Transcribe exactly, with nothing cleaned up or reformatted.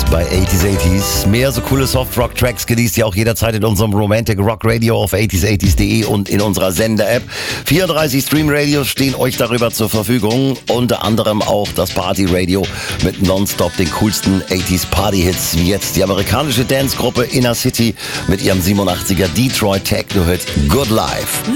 bei achtziger achtziger. Mehr so coole Soft-Rock-Tracks genießt ihr auch jederzeit in unserem Romantic Rock Radio auf achtziger achtziger punkt de und in unserer Sender-App. vierunddreißig Stream-Radios stehen euch darüber zur Verfügung. Unter anderem auch das Party-Radio mit nonstop den coolsten achtziger Party-Hits, wie jetzt die amerikanische Dance-Gruppe Inner City mit ihrem siebenundachtziger Detroit Techno-Hit Good Life.